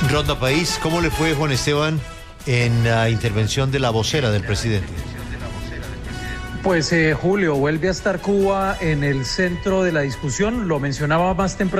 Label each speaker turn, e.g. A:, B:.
A: Ronda País, ¿cómo le fue, Juan Esteban, en la intervención de la vocera del presidente?
B: Pues Julio, vuelve a estar Cuba en el centro de la discusión, lo mencionaba más temprano.